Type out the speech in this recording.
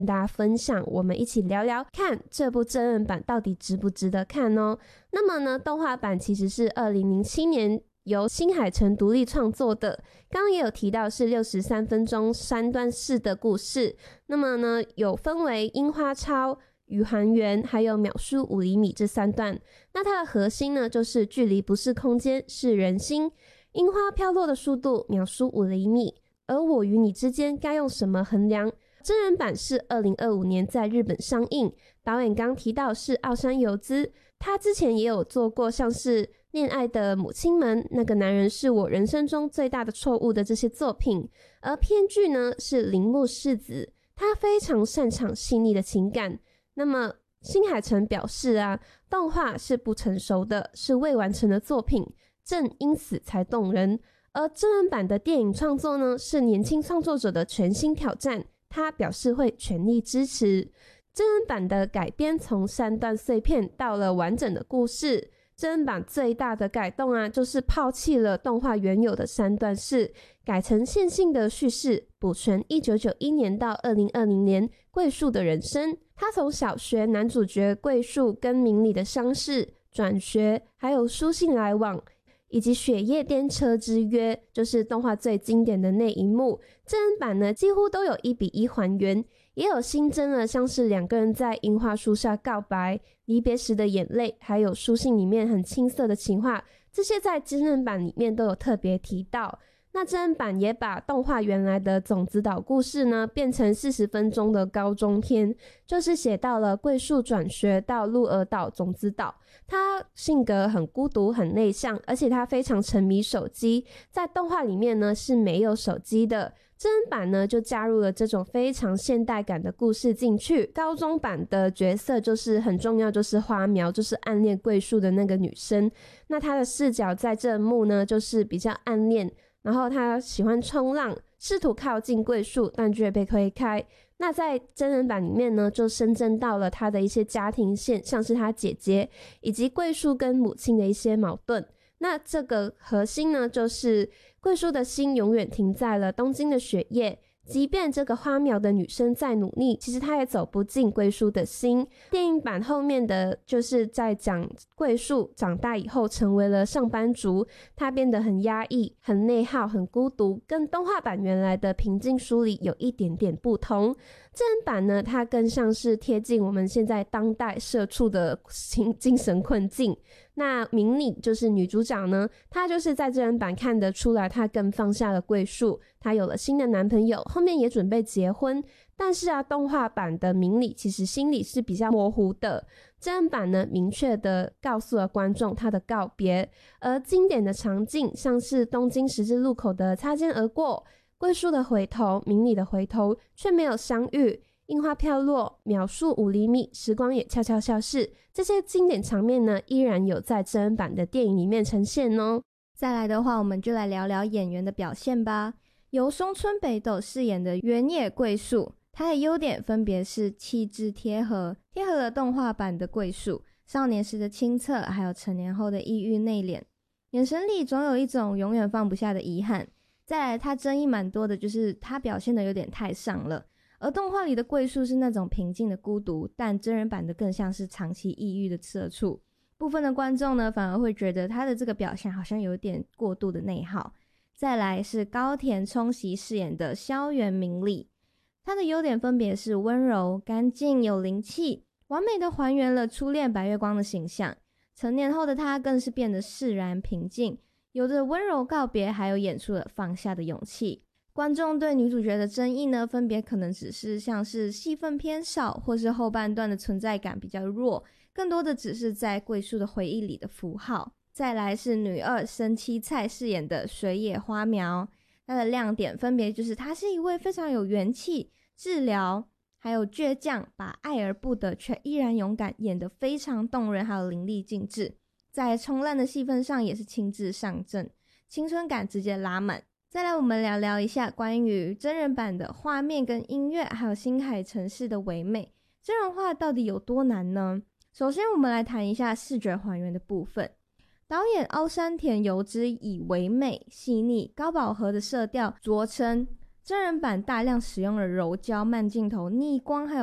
跟大家分享，我们一起聊聊看这部真人版到底值不值得看哦。那么呢，动画版其实是2007年由新海诚独立创作的，刚刚也有提到是63分钟3段式的故事。那么呢，有分为樱花超、宇航员还有秒速5厘米这3段。那它的核心呢，就是距离不是空间，是人心。樱花飘落的速度秒速5厘米，而我与你之间该用什么衡量？真人版是2025年在日本上映，导演刚提到是奥山由之，他之前也有做过像是恋爱的母亲们、那个男人是我人生中最大的错误的这些作品。而编剧呢是铃木世子，他非常擅长细腻的情感。那么新海诚表示动画是不成熟的，是未完成的作品，正因此才动人。而真人版的电影创作呢，是年轻创作者的全新挑战，他表示会全力支持。真人版的改编从3段碎片到了完整的故事。真人版最大的改动就是抛弃了动画原有的3段式，改成线性的叙事，补全1991年到2020年桂树的人生。他从小学男主角桂树跟明里的相识、转学，还有书信来往，以及雪夜颠车之约，就是动画最经典的那一幕，真人版呢几乎都有1:1还原，也有新增了像是2个人在樱花树下告白、离别时的眼泪，还有书信里面很青涩的情话，这些在真人版里面都有特别提到。那真人版也把动画原来的种子岛故事呢变成40分钟的高中篇，就是写到了桂树转学到鹿儿岛种子岛，他性格很孤独很内向，而且他非常沉迷手机，在动画里面呢是没有手机的。真人版呢就加入了这种非常现代感的故事进去。高中版的角色就是很重要，就是花苗，就是暗恋桂树的那个女生。那她的视角在这幕呢就是比较暗恋，然后她喜欢冲浪，试图靠近桂树，但却被推开。那在真人版里面呢就深圳到了她的一些家庭线，像是她姐姐以及桂树跟母亲的一些矛盾。那这个核心呢就是桂树的心永远停在了东京的雪夜，即便这个花苗的女生再努力，其实她也走不进桂树的心。电影版后面的就是在讲桂树长大以后成为了上班族，她变得很压抑、很内耗、很孤独，跟动画版原来的平静疏离有一点点不同。真人版呢，它更像是贴近我们现在当代社畜的精神困境。那明里就是女主角呢，她就是在真人版看得出来她更放下了桂树，她有了新的男朋友，后面也准备结婚。但是动画版的明里其实心里是比较模糊的，真人版呢明确的告诉了观众她的告别。而经典的场景像是东京十字路口的擦肩而过，桂树的回头，明里的回头，却没有相遇，樱花飘落，秒速5厘米，时光也悄悄消逝，这些经典场面呢依然有在真人版的电影里面呈现哦。 再来的话，我们就来聊聊演员的表现吧。由松村北斗饰演的原野桂树，他的优点分别是气质贴合了动画版的桂树少年时的清澈，还有成年后的抑郁内敛，眼神里总有一种永远放不下的遗憾。再来，他争议蛮多的就是他表现的有点太上了，而动画里的桂树是那种平静的孤独，但真人版的更像是长期抑郁的社畜。部分的观众呢反而会觉得他的这个表现好像有点过度的内耗。再来是高田充希饰演的萧原明里，他的优点分别是温柔、干净、有灵气，完美的还原了初恋白月光的形象。成年后的他更是变得释然平静，有着温柔告别，还有演出了放下的勇气。观众对女主角的争议呢，分别可能只是像是戏份偏少，或是后半段的存在感比较弱，更多的只是在桂树的回忆里的符号。再来是女二生七菜饰演的水野花苗，她的亮点分别就是她是一位非常有元气、治疗还有倔强，把爱而不得却依然勇敢演得非常动人，还有淋漓尽致。在冲浪的戏份上也是亲自上阵，青春感直接拉满。再来我们聊聊一下关于真人版的画面跟音乐，还有新海诚式的唯美，真人化到底有多难呢？首先我们来谈一下视觉还原的部分。导演凹山田由之以唯美、细腻、高饱和的色调着称， 真人版大量使用了柔焦、慢镜头、逆光还有